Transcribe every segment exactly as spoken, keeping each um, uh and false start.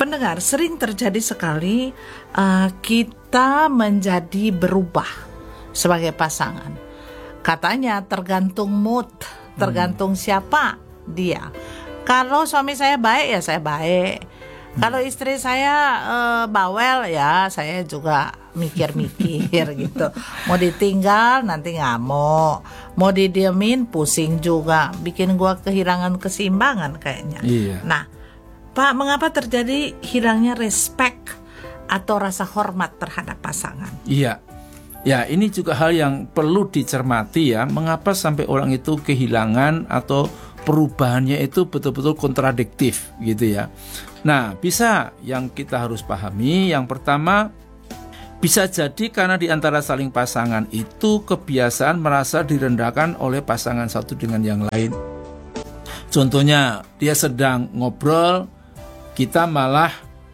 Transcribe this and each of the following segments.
pendengar, sering terjadi sekali uh, kita menjadi berubah sebagai pasangan. Katanya tergantung mood, tergantung hmm. siapa dia. Kalau suami saya baik ya saya baik. Hmm. Kalau istri saya uh, bawel ya saya juga mikir-mikir gitu. Mau ditinggal nanti ngamuk, mau didiemin pusing juga, bikin gua kehilangan keseimbangan kayaknya. Iya. Nah, Pak, mengapa terjadi hilangnya respect atau rasa hormat terhadap pasangan? Iya. Ya, ini juga hal yang perlu dicermati ya. Mengapa sampai orang itu kehilangan atau perubahannya itu betul-betul kontradiktif gitu ya. Nah, bisa yang kita harus pahami, yang pertama, bisa jadi karena di antara saling pasangan itu kebiasaan merasa direndahkan oleh pasangan satu dengan yang lain. Contohnya, dia sedang ngobrol, kita malah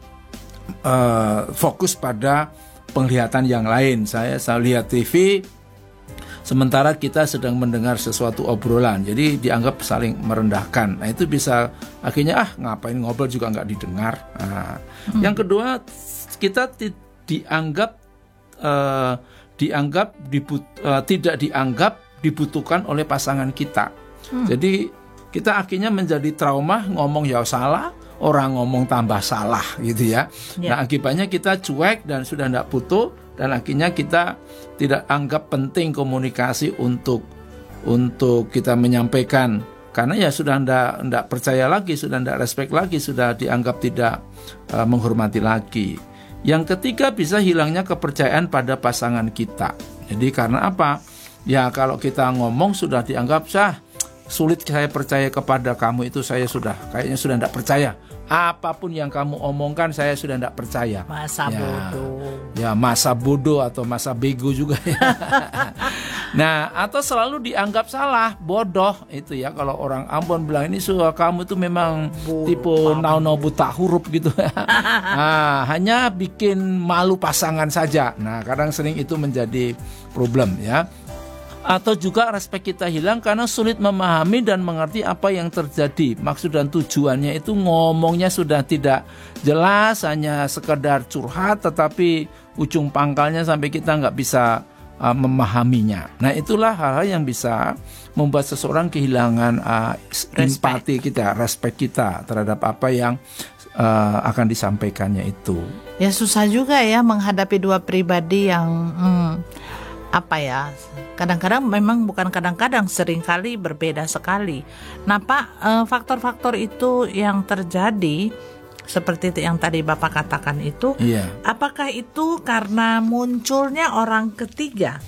uh, fokus pada penglihatan yang lain. Saya saya lihat T V, sementara kita sedang mendengar sesuatu obrolan. Jadi dianggap saling merendahkan. Nah itu bisa akhirnya ah ngapain ngobrol juga nggak didengar. Nah, hmm. Yang kedua, kita ti- dianggap uh, dianggap dibut, uh, tidak dianggap dibutuhkan oleh pasangan kita. Hmm. Jadi kita akhirnya menjadi trauma, ngomong ya salah, orang ngomong tambah salah gitu ya. Yeah. Nah akibatnya kita cuek dan sudah tidak butuh, dan akhirnya kita tidak anggap penting komunikasi untuk untuk kita menyampaikan, karena ya sudah tidak tidak percaya lagi, sudah tidak respect lagi, sudah dianggap tidak uh, menghormati lagi. Yang ketiga, bisa hilangnya kepercayaan pada pasangan kita. Jadi karena apa? Ya kalau kita ngomong sudah dianggap sah, sulit saya percaya kepada kamu, itu saya sudah kayaknya sudah tidak percaya. Apapun yang kamu omongkan saya sudah tidak percaya. Masa ya, bodoh. Ya masa bodoh atau masa bego juga ya. Nah atau selalu dianggap salah, bodoh itu ya. Kalau orang Ambon bilang ini suara kamu itu memang bodoh, tipe nau-nau buta huruf gitu. Nah, hanya bikin malu pasangan saja. Nah kadang sering itu menjadi problem ya. Atau juga respek kita hilang karena sulit memahami dan mengerti apa yang terjadi. Maksud dan tujuannya itu ngomongnya sudah tidak jelas, hanya sekedar curhat, tetapi ujung pangkalnya sampai kita nggak bisa uh, memahaminya. Nah itulah hal-hal yang bisa membuat seseorang kehilangan uh, empati kita, respek kita terhadap apa yang uh, akan disampaikannya itu. Ya susah juga ya menghadapi dua pribadi yang... Hmm, apa ya, kadang-kadang memang bukan kadang-kadang, seringkali berbeda sekali. Nah Pak, eh, faktor-faktor itu yang terjadi seperti yang tadi Bapak katakan itu, yeah. Apakah itu karena munculnya orang ketiga,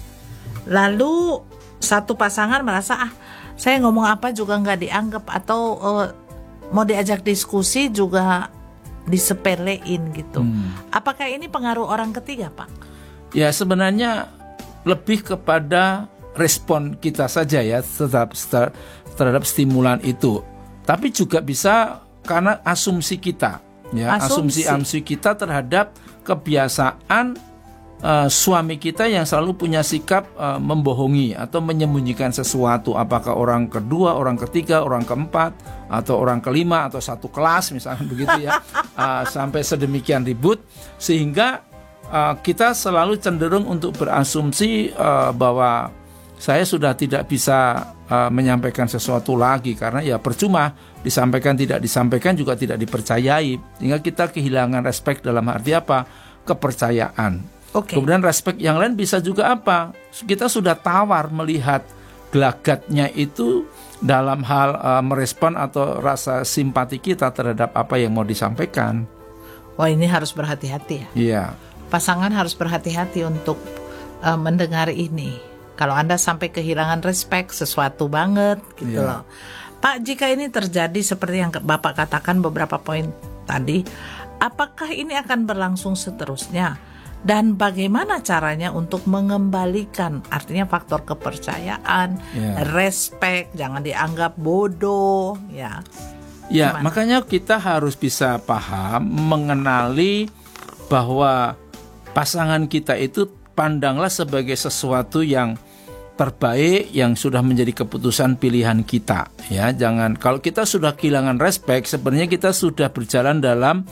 lalu satu pasangan merasa ah saya ngomong apa juga nggak dianggap, atau eh, mau diajak diskusi juga disepelein gitu. hmm. Apakah ini pengaruh orang ketiga Pak? Ya sebenarnya lebih kepada respon kita saja ya terhadap, terhadap stimulan itu. Tapi juga bisa karena asumsi kita ya, asumsi-asumsi kita terhadap kebiasaan uh, suami kita yang selalu punya sikap uh, membohongi atau menyembunyikan sesuatu. Apakah orang kedua, orang ketiga, orang keempat, atau orang kelima, atau satu kelas misalnya begitu ya. uh, Sampai sedemikian ribut sehingga Uh, kita selalu cenderung untuk berasumsi uh, bahwa saya sudah tidak bisa uh, menyampaikan sesuatu lagi, karena ya percuma, disampaikan tidak disampaikan juga tidak dipercayai, sehingga kita kehilangan respek dalam arti apa? Kepercayaan. Okay. Kemudian respek yang lain bisa juga apa? Kita sudah tawar melihat gelagatnya itu dalam hal uh, merespon atau rasa simpati kita terhadap apa yang mau disampaikan. Wah ini harus berhati-hati ya. Iya. Pasangan harus berhati-hati untuk uh, mendengar ini. Kalau Anda sampai kehilangan respek, sesuatu banget gitu yeah. loh. Pak, jika ini terjadi seperti yang Bapak katakan beberapa poin tadi, apakah ini akan berlangsung seterusnya? Dan bagaimana caranya untuk mengembalikan, artinya faktor kepercayaan, yeah. respek, jangan dianggap bodoh, ya. Ya, Gimana? Makanya kita harus bisa paham, mengenali bahwa pasangan kita itu pandanglah sebagai sesuatu yang terbaik, yang sudah menjadi keputusan pilihan kita ya. Jangan, kalau kita sudah kehilangan respek, sebenarnya kita sudah berjalan dalam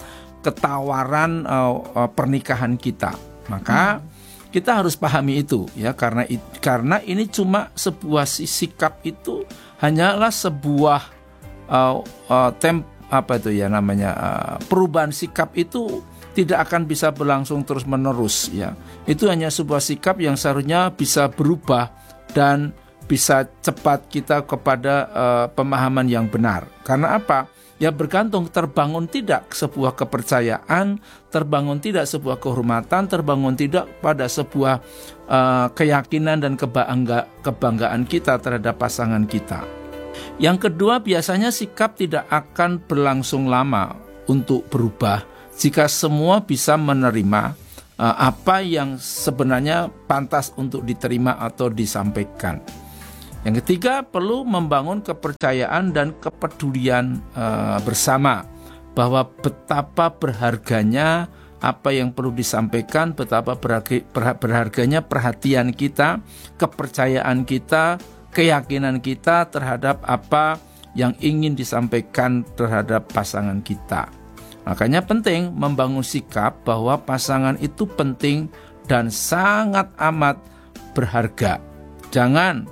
ketawaran uh, uh, pernikahan kita. Maka hmm. kita harus pahami itu ya, karena karena ini cuma sebuah sikap itu hanyalah sebuah uh, uh, tem apa itu ya namanya uh, perubahan sikap itu tidak akan bisa berlangsung terus menerus ya. Itu hanya sebuah sikap yang seharusnya bisa berubah dan bisa cepat kita kepada uh, pemahaman yang benar. Karena apa? Ya bergantung terbangun tidak sebuah kepercayaan, terbangun tidak sebuah kehormatan, terbangun tidak pada sebuah uh, keyakinan dan kebangga, kebanggaan kita terhadap pasangan kita. Yang kedua, biasanya sikap tidak akan berlangsung lama untuk berubah jika semua bisa menerima uh, apa yang sebenarnya pantas untuk diterima atau disampaikan. Yang ketiga, perlu membangun kepercayaan dan kepedulian uh, bersama bahwa betapa berharganya apa yang perlu disampaikan, betapa berharga, berharganya perhatian kita, kepercayaan kita, keyakinan kita terhadap apa yang ingin disampaikan terhadap pasangan kita. Makanya penting membangun sikap bahwa pasangan itu penting dan sangat amat berharga. Jangan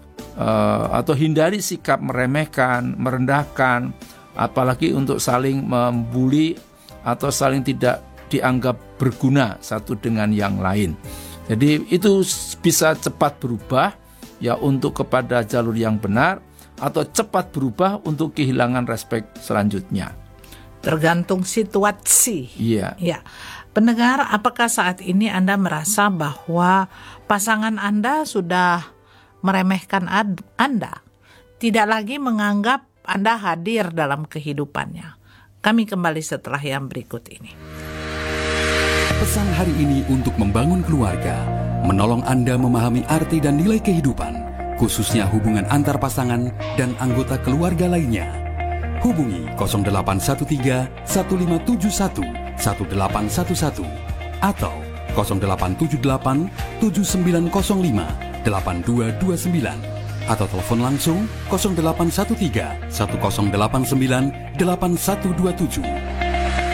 Uh, atau hindari sikap meremehkan, merendahkan, apalagi untuk saling membuli atau saling tidak dianggap berguna satu dengan yang lain. Jadi itu bisa cepat berubah ya untuk kepada jalur yang benar, atau cepat berubah untuk kehilangan respek selanjutnya. Tergantung situasi. Iya. Ya. Pendengar, apakah saat ini Anda merasa bahwa pasangan Anda sudah meremehkan Anda, tidak lagi menganggap Anda hadir dalam kehidupannya? Kami kembali setelah yang berikut ini. Pesan hari ini untuk membangun keluarga, menolong Anda memahami arti dan nilai kehidupan, khususnya hubungan antar pasangan dan anggota keluarga lainnya. Hubungi nol delapan satu tiga satu lima tujuh satu satu delapan satu satu atau nol delapan tujuh delapan tujuh sembilan nol lima delapan dua dua sembilan atau telepon langsung nol delapan satu tiga satu nol delapan sembilan delapan satu dua tujuh.